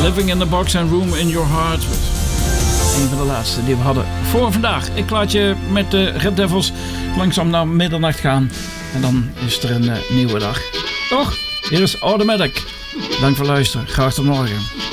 Living in the Box and Room in Your Heart. Een van de laatste die we hadden voor vandaag. Ik laat je met de Red Devils langzaam naar middernacht gaan. En dan is er een nieuwe dag. Toch? Hier is Automatic. Dank voor het luisteren. Graag tot morgen.